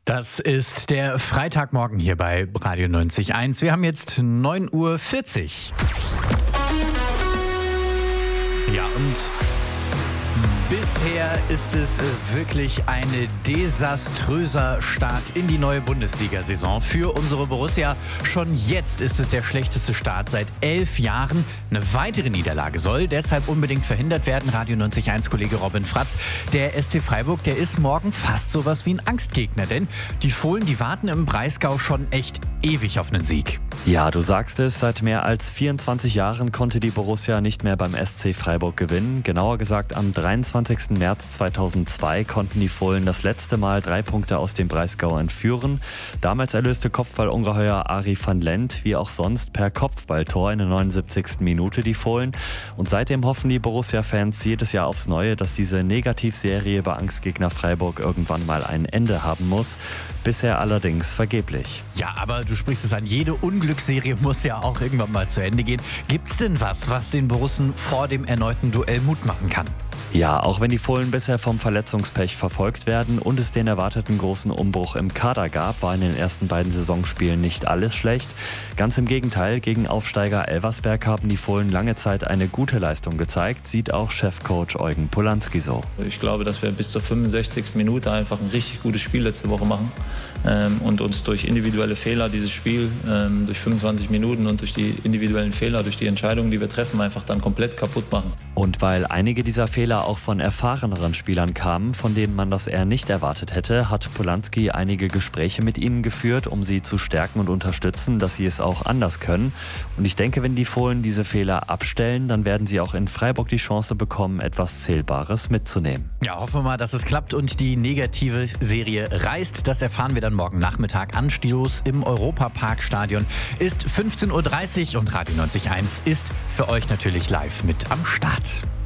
Das ist der Freitagmorgen hier bei Radio 90.1. Wir haben jetzt 9:40 Uhr. Ja, und bisher ist es wirklich ein desaströser Start in die neue Bundesliga-Saison für unsere Borussia. Schon jetzt ist es der schlechteste Start seit 11 Jahren. Eine weitere Niederlage soll deshalb unbedingt verhindert werden. Radio 90.1-Kollege Robin Fratz. Der SC Freiburg, der ist morgen fast sowas wie ein Angstgegner. Denn die Fohlen, die warten im Breisgau schon echt ewig auf einen Sieg. Ja, du sagst es, seit mehr als 24 Jahren konnte die Borussia nicht mehr beim SC Freiburg gewinnen. Genauer gesagt, am 23. März 2002 konnten die Fohlen das letzte Mal 3 Punkte aus dem Breisgau entführen. Damals erlöste Kopfballungeheuer Arie van Lent, wie auch sonst, per Kopfballtor in der 79. Minute die Fohlen. Und seitdem hoffen die Borussia-Fans jedes Jahr aufs Neue, dass diese Negativserie bei Angstgegner Freiburg irgendwann mal ein Ende haben muss. Bisher allerdings vergeblich. Ja, aber du sprichst es an, jede Unglücksserie muss ja auch irgendwann mal zu Ende gehen. Gibt's denn was den Borussen vor dem erneuten Duell Mut machen kann? Ja, auch wenn die Fohlen bisher vom Verletzungspech verfolgt werden und es den erwarteten großen Umbruch im Kader gab, war in den ersten beiden Saisonspielen nicht alles schlecht. Ganz im Gegenteil, gegen Aufsteiger Elversberg haben die Fohlen lange Zeit eine gute Leistung gezeigt, sieht auch Chefcoach Eugen Polanski so. Ich glaube, dass wir bis zur 65. Minute einfach ein richtig gutes Spiel letzte Woche machen und uns durch individuelle Fehler dieses Spiel, durch 25 Minuten und durch die individuellen Fehler, durch die Entscheidungen, die wir treffen, einfach dann komplett kaputt machen. Und weil einige dieser Fehler auch von erfahreneren Spielern kamen, von denen man das eher nicht erwartet hätte, hat Polanski einige Gespräche mit ihnen geführt, um sie zu stärken und unterstützen, dass sie es auch anders können. Und ich denke, wenn die Fohlen diese Fehler abstellen, dann werden sie auch in Freiburg die Chance bekommen, etwas Zählbares mitzunehmen. Ja, hoffen wir mal, dass es klappt und die negative Serie reißt. Das erfahren wir dann morgen Nachmittag. Anstoß im Europaparkstadion ist 15:30 Uhr und Radio 90.1 ist für euch natürlich live mit am Start.